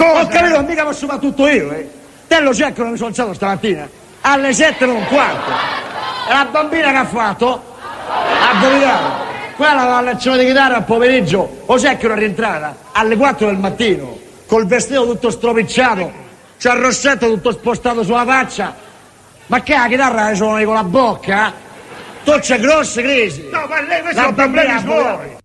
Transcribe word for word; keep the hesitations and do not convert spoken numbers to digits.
Ho capito, mica posso fare tutto io, eh. Te lo cerco, non mi sono alzato stamattina. Alle sette e un quarto. E la bambina che ha fatto? Ha vomitato. Quella va a lezione di chitarra al pomeriggio. O sai che era rientrata? Alle quattro del mattino. Col vestito tutto stropicciato. C'ha il rossetto tutto spostato sulla faccia. Ma che la chitarra la suoni con la bocca? Tu c'è grosse crisi. No, ma lei, questi sono problemi suoi.